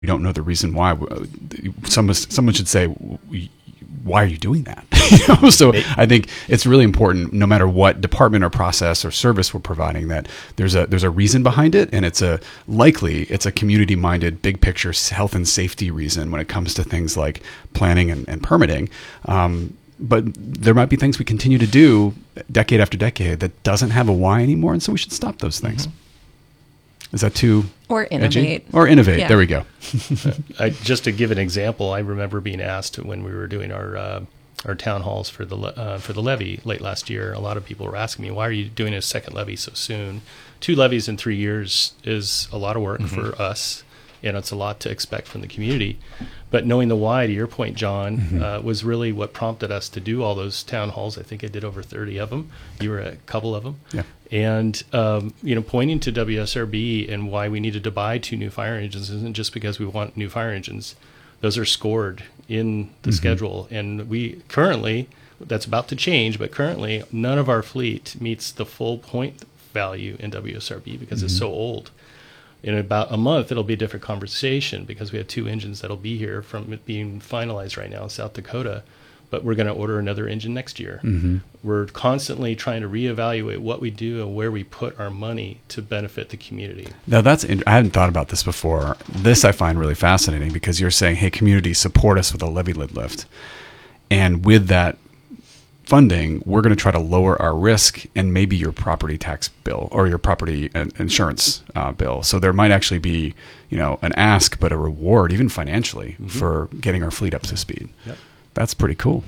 we don't know the reason why. Someone should say, why are you doing that? So I think it's really important, no matter what department or process or service we're providing, that there's a reason behind it, and it's a community-minded, big picture health and safety reason when it comes to things like planning and permitting. But there might be things we continue to do decade after decade that doesn't have a why anymore, and so we should stop those things. Mm-hmm. Is that too or innovate? Edgy? Or innovate. Yeah. There we go. Just to give an example, I remember being asked when we were doing our town halls for the levy late last year. A lot of people were asking me, "Why are you doing a second levy so soon?" 2 levies in 3 years is a lot of work for us, and it's a lot to expect from the community. But knowing the why, to your point, John, was really what prompted us to do all those town halls. I think I did over 30 of them. You were at a couple of them. Yeah. And, pointing to WSRB and why we needed to buy 2 new fire engines isn't just because we want new fire engines. Those are scored in the schedule. And we currently, that's about to change, but currently none of our fleet meets the full point value in WSRB because it's so old. In about a month, it'll be a different conversation because we have 2 engines that'll be here from it being finalized right now in South Dakota. But we're going to order another engine next year. Mm-hmm. We're constantly trying to reevaluate what we do and where we put our money to benefit the community. Now, I hadn't thought about this before. This I find really fascinating because you're saying, hey, community, support us with a levy lid lift. And with that funding, we're going to try to lower our risk and maybe your property tax bill or your property insurance bill. So there might actually be, an ask, but a reward, even financially, for getting our fleet up to speed. Yep. That's pretty cool.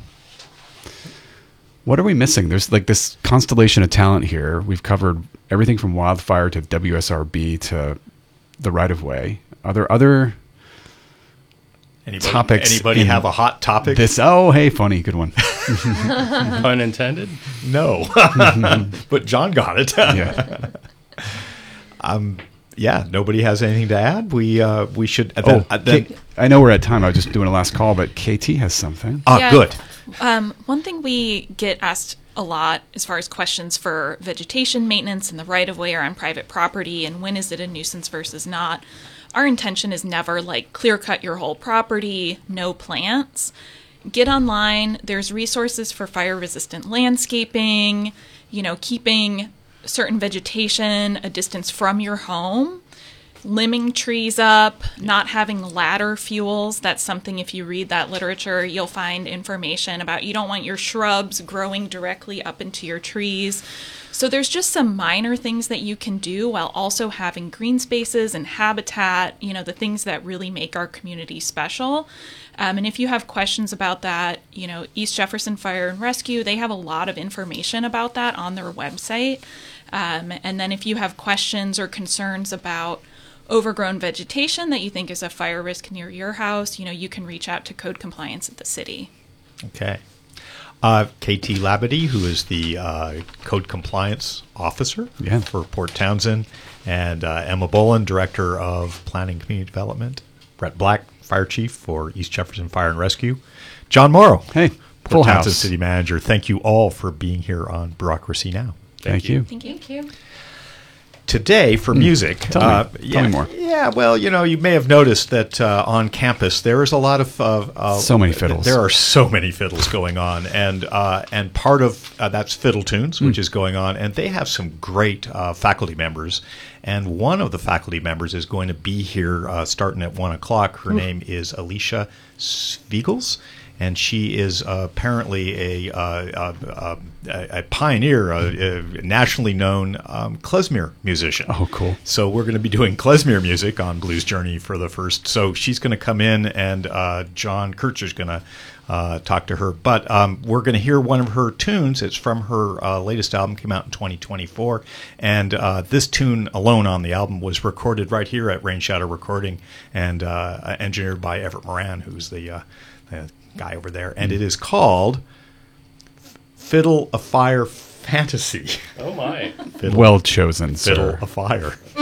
What are we missing? There's like this constellation of talent here. We've covered everything from wildfire to WSRB to the right-of-way. Are there other topics? Anybody have a hot topic? Hey, funny. Good one. Pun intended? No. But John got it. Yeah. Nobody has anything to add. We should. I know we're at time. I was just doing a last call, but KT has something. Good. One thing we get asked a lot as far as questions for vegetation maintenance in the right-of-way or on private property, and when is it a nuisance versus not. Our intention is never clear-cut your whole property, no plants. Get online. There's resources for fire-resistant landscaping, keeping certain vegetation a distance from your home, limbing trees up, not having ladder fuels. That's something, if you read that literature, you'll find information about. You don't want your shrubs growing directly up into your trees. So there's just some minor things that you can do while also having green spaces and habitat, the things that really make our community special. And if you have questions about that, East Jefferson Fire and Rescue, they have a lot of information about that on their website. And then if you have questions or concerns about overgrown vegetation that you think is a fire risk near your house, you can reach out to Code Compliance at the city. Okay. KT Labadie, who is the Code Compliance Officer for Port Townsend, and Emma Bolin, Director of Planning Community Development, Brett Black, Fire Chief for East Jefferson Fire and Rescue, John Morrow, Port Townsend City Manager. Thank you all for being here on Bureaucracy Now! Thank you. Thank you. Today, for music, tell me more. Yeah, well, you may have noticed that on campus there is a lot of so many fiddles. There are so many fiddles going on, and part of that's Fiddle Tunes, which is going on, and they have some great faculty members. And one of the faculty members is going to be here starting at 1:00. Her name is Alicia Spiegels. And she is apparently a pioneer, a nationally known klezmer musician. Oh, cool. So we're going to be doing klezmer music on Blues Journey for the first. So she's going to come in, and John Kircher's going to talk to her. But we're going to hear one of her tunes. It's from her latest album, came out in 2024. And this tune alone on the album was recorded right here at Rain Shadow Recording and engineered by Everett Moran, who's the guy over there, and it is called Fiddle a Fire Fantasy. Oh my. Well chosen, Fiddle sir. a Fire.